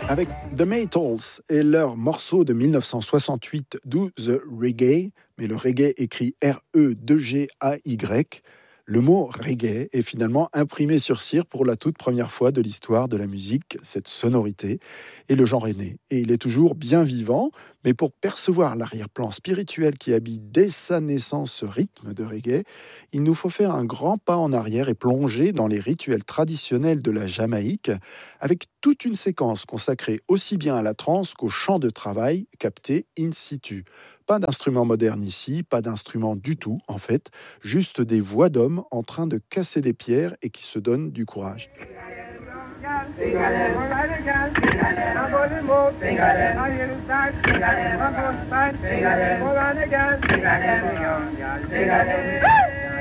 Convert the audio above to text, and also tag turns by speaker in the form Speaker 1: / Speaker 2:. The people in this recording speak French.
Speaker 1: Avec The Maytals et leur morceau de 1968 Do the Reggae, mais le reggae écrit R-E-2-G-A-Y, le mot reggae est finalement imprimé sur cire pour la toute première fois de l'histoire de la musique, cette sonorité, et le genre est né. Et il est toujours bien vivant, mais pour percevoir l'arrière-plan spirituel qui habite dès sa naissance ce rythme de reggae, il nous faut faire un grand pas en arrière et plonger dans les rituels traditionnels de la Jamaïque, avec toute une séquence consacrée aussi bien à la trance qu'au chant de travail capté in situ. Pas d'instrument moderne ici, pas d'instrument du tout en fait, juste des voix d'hommes en train de casser des pierres et qui se donnent du courage.